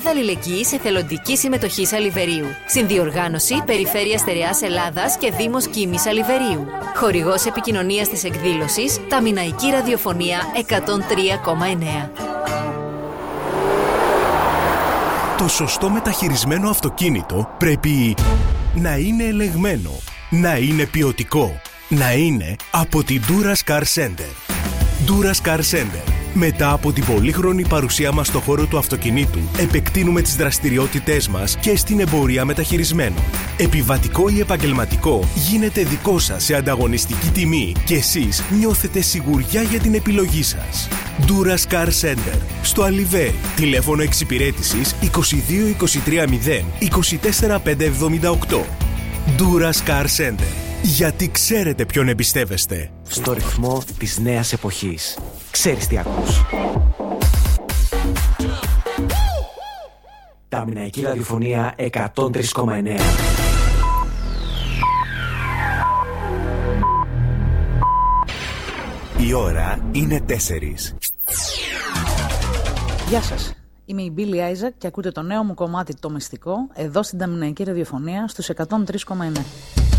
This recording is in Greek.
Αλληλεγγύης Εθελοντικής Συμμετοχής Αλιβερίου. Συνδιοργάνωση Περιφέρεια Στερεάς Ελλάδας και Δήμος Κίμης Αλιβερίου. Χορηγός επικοινωνίας της εκδήλωσης τα Μιναϊκή Ραδιοφωνία 103,9. Το σωστό μεταχειρισμένο αυτοκίνητο πρέπει να είναι ελεγμένο, να είναι ποιοτικό, να είναι από την Duras Car Center. Duras Car Center. Μετά από την πολύχρονη παρουσία μας στο χώρο του αυτοκινήτου, επεκτείνουμε τις δραστηριότητές μας και στην εμπορία μεταχειρισμένων. Επιβατικό ή επαγγελματικό γίνεται δικό σας σε ανταγωνιστική τιμή και εσείς νιώθετε σιγουριά για την επιλογή σας. Duras Car Center. Στο Αλιβέρι. Τηλέφωνο εξυπηρέτησης 22 23 0 24 578. Duras Car Center. Γιατί ξέρετε ποιον εμπιστεύεστε. Στο ρυθμό της νέας εποχής. Ξέρεις τι ακούς. Τα Μιναϊκή Ραδιοφωνία 103,9. Η ώρα είναι 4. Γεια σας. Είμαι η Μπίλι Άιζακ και ακούτε το νέο μου κομμάτι, το μυστικό, εδώ στην Ταμιναϊκή Ραδιοφωνία στους 103,9.